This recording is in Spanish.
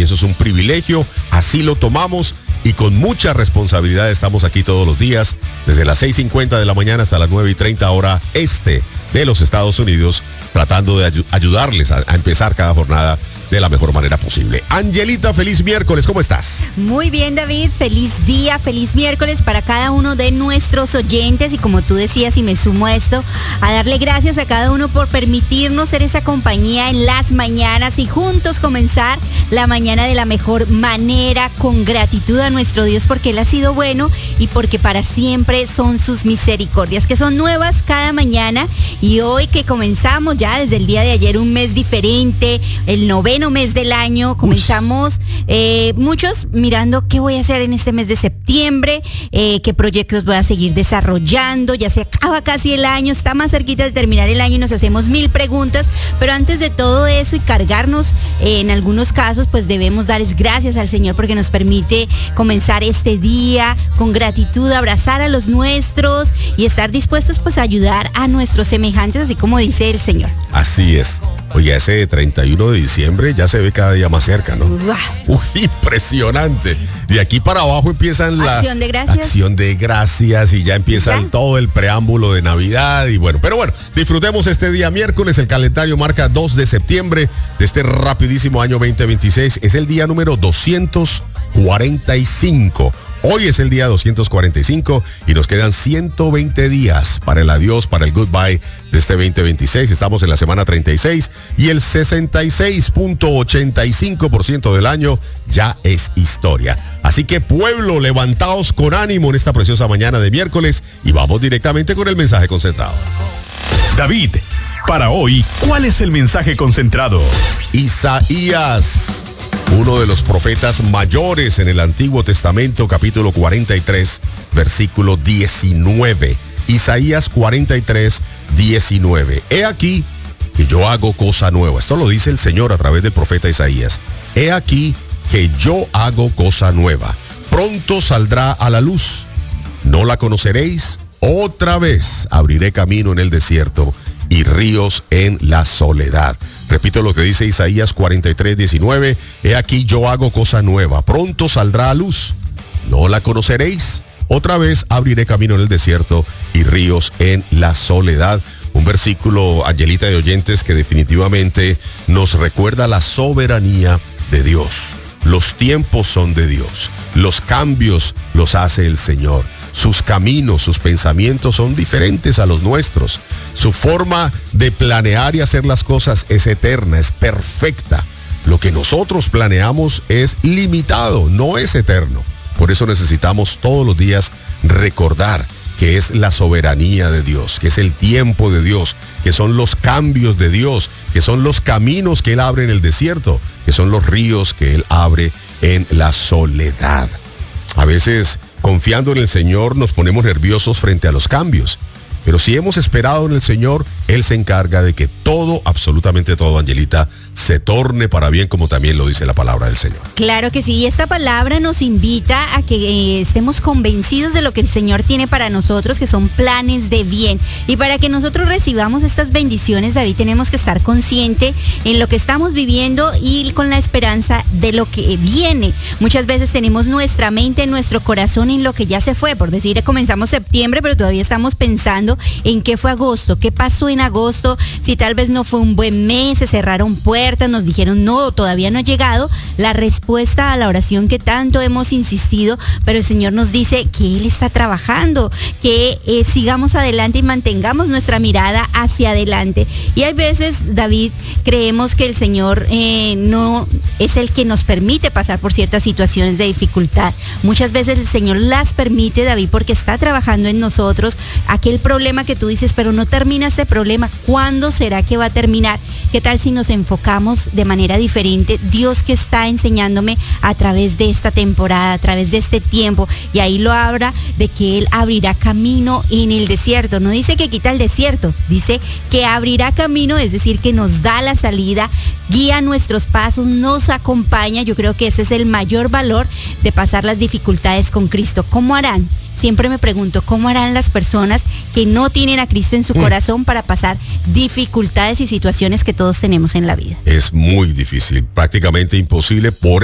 eso es un privilegio, así lo tomamos y con mucha responsabilidad estamos aquí todos los días, desde las 6:50 de la mañana hasta las 9:30 hora este de los Estados Unidos, tratando de ayudarles a empezar cada jornada de la mejor manera posible. Angelita, feliz miércoles, ¿cómo estás? Muy bien, David, feliz día, feliz miércoles para cada uno de nuestros oyentes y como tú decías y me sumo a esto, a darle gracias a cada uno por permitirnos ser esa compañía en las mañanas y juntos comenzar la mañana de la mejor manera, con gratitud a nuestro Dios porque Él ha sido bueno y porque para siempre son sus misericordias, que son nuevas cada mañana. Y hoy que comenzamos ya desde el día de ayer un mes diferente, el 9º mes del año, comenzamos muchos mirando qué voy a hacer en este mes de septiembre, qué proyectos voy a seguir desarrollando, ya se acaba casi el año, está más cerquita de terminar el año y nos hacemos 1000 preguntas, pero antes de todo eso y cargarnos en algunos casos, pues debemos darles gracias al Señor porque nos permite comenzar este día con gratitud, abrazar a los nuestros y estar dispuestos pues a ayudar a nuestros semejantes, así como dice el Señor. Así es. Oye, ese 31 de diciembre ya se ve cada día más cerca, ¿no? Uy, impresionante. De aquí para abajo empiezan la acción de gracias. Acción de gracias y ya empieza todo el preámbulo de Navidad y bueno. Pero bueno, disfrutemos este día miércoles. El calendario marca 2 de septiembre de este rapidísimo año 2026. Es el día número 245. Hoy es el día 245 y nos quedan 120 días para el adiós, para el goodbye de este 2026. Estamos en la semana 36 y el 66.85% del año ya es historia. Así que pueblo, levantaos con ánimo en esta preciosa mañana de miércoles y vamos directamente con el mensaje concentrado. David, para hoy, ¿cuál es el mensaje concentrado? Isaías, uno de los profetas mayores en el Antiguo Testamento, capítulo 43, versículo 19. Isaías 43, 19. He aquí que yo hago cosa nueva. Esto lo dice el Señor a través del profeta Isaías. He aquí que yo hago cosa nueva. Pronto saldrá a la luz. ¿No la conoceréis? Otra vez abriré camino en el desierto y ríos en la soledad. Repito lo que dice Isaías 43, 19. He aquí yo hago cosa nueva. Pronto saldrá a luz. ¿No la conoceréis? Otra vez abriré camino en el desierto y ríos en la soledad. Un versículo, Angelita, de oyentes, que definitivamente nos recuerda la soberanía de Dios. Los tiempos son de Dios. Los cambios los hace el Señor. Sus caminos, sus pensamientos son diferentes a los nuestros. Su forma de planear y hacer las cosas es eterna, es perfecta. Lo que nosotros planeamos es limitado, no es eterno. Por eso necesitamos todos los días recordar que es la soberanía de Dios, que es el tiempo de Dios, que son los cambios de Dios, que son los caminos que Él abre en el desierto, que son los ríos que Él abre en la soledad. A veces, confiando en el Señor, nos ponemos nerviosos frente a los cambios. Pero si hemos esperado en el Señor, Él se encarga de que todo, absolutamente todo, Angelita, se torne para bien, como también lo dice la palabra del Señor. Claro que sí, y esta palabra nos invita a que estemos convencidos de lo que el Señor tiene para nosotros, que son planes de bien. Y para que nosotros recibamos estas bendiciones, David, tenemos que estar consciente en lo que estamos viviendo y con la esperanza de lo que viene. Muchas veces tenemos nuestra mente, nuestro corazón en lo que ya se fue. Por decir, comenzamos septiembre, pero todavía estamos pensando en qué fue agosto, qué pasó en agosto, si tal vez no fue un buen mes, se cerraron puertas, nos dijeron no, todavía no ha llegado la respuesta a la oración que tanto hemos insistido, pero el Señor nos dice que Él está trabajando, que sigamos adelante y mantengamos nuestra mirada hacia adelante. Y hay veces, David, creemos que el Señor no es el que nos permite pasar por ciertas situaciones de dificultad. Muchas veces el Señor las permite, David, porque está trabajando en nosotros. Aquel problema que tú dices, pero no termina este problema, ¿cuándo será que va a terminar? ¿Qué tal si nos enfocamos de manera diferente? Dios que está enseñándome a través de esta temporada, a través de este tiempo, y ahí lo habla de que Él abrirá camino en el desierto. No dice que quita el desierto, dice que abrirá camino, es decir, que nos da la salida, guía nuestros pasos, nos acompaña. Yo creo que ese es el mayor valor de pasar las dificultades con Cristo. ¿Cómo harán? Siempre me pregunto, ¿cómo harán las personas que no tienen a Cristo en su corazón para pasar dificultades y situaciones que todos tenemos en la vida? Es muy difícil, prácticamente imposible. Por